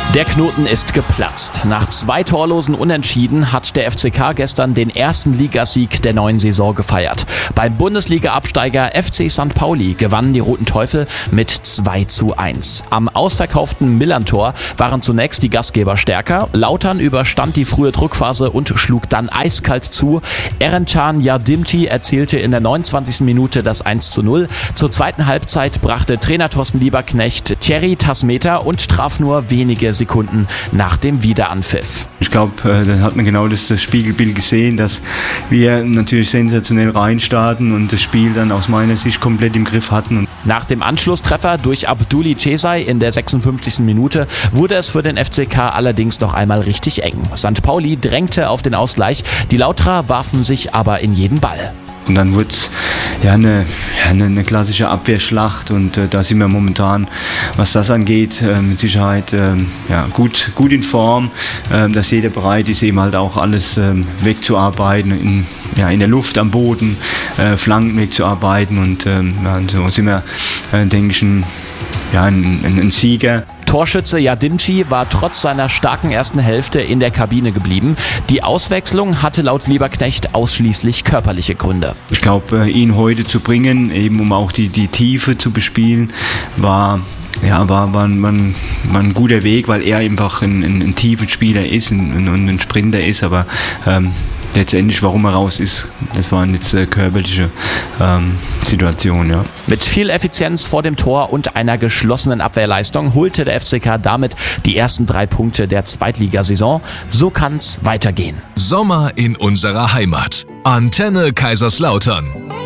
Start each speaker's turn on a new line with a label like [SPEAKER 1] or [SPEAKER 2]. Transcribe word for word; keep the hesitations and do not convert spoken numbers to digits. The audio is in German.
[SPEAKER 1] Der Knoten ist geplatzt. Nach zwei torlosen Unentschieden hat der F C K gestern den ersten Ligasieg der neuen Saison gefeiert. Beim Bundesliga-Absteiger F C Sankt Pauli gewannen die Roten Teufel mit zwei zu eins. Am ausverkauften Millerntor waren zunächst die Gastgeber stärker. Lautern überstand die frühe Druckphase und schlug dann eiskalt zu. Erencan Yardimci erzielte in der neunundzwanzigsten Minute das eins zu null. Zur zweiten Halbzeit brachte Trainer Thorsten Lieberknecht Thierry Tasmeta und traf nur wenige Sekunden nach dem Wiederanpfiff.
[SPEAKER 2] Ich glaube, dann hat man genau das, das Spiegelbild gesehen, dass wir natürlich sensationell reinstarten und das Spiel dann aus meiner Sicht komplett im Griff hatten.
[SPEAKER 1] Nach dem Anschlusstreffer durch Abduli Cesay in der sechsundfünfzigsten Minute wurde es für den F C K allerdings noch einmal richtig eng. Sankt Pauli drängte auf den Ausgleich, die Lauterer warfen sich aber in jeden Ball.
[SPEAKER 2] Und dann wurde es ja, eine, ja, eine, eine klassische Abwehrschlacht und äh, da sind wir momentan, was das angeht, äh, mit Sicherheit äh, ja, gut, gut in Form, äh, dass jeder bereit ist, eben halt auch alles äh, wegzuarbeiten, in, ja, in der Luft, am Boden, äh, Flanken wegzuarbeiten und äh, ja, so sind wir, äh, denke ich, ein, ja, ein, ein, ein Sieger.
[SPEAKER 1] Torschütze Yardimci war trotz seiner starken ersten Hälfte in der Kabine geblieben. Die Auswechslung hatte laut Lieberknecht ausschließlich körperliche Gründe.
[SPEAKER 2] Ich glaube, ihn heute zu bringen, eben um auch die, die Tiefe zu bespielen, war Ja, war, war, war, ein, war ein guter Weg, weil er einfach ein, ein, ein tiefer Spieler ist und ein, ein Sprinter ist, aber ähm, letztendlich, warum er raus ist, das waren jetzt äh, körperliche ähm, Situationen. Ja.
[SPEAKER 1] Mit viel Effizienz vor dem Tor und einer geschlossenen Abwehrleistung holte der F C K damit die ersten drei Punkte der Zweitligasaison. So kann's weitergehen.
[SPEAKER 3] Sommer in unserer Heimat. Antenne Kaiserslautern.